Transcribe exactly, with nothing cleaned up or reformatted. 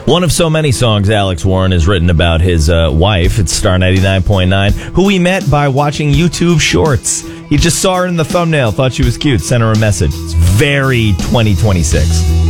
One of so many songs Alex Warren has written about his uh, wife at Star ninety-nine point nine, who he met by watching YouTube shorts. He just saw her in the thumbnail, thought she was cute, sent her a message. It's very twenty twenty-six.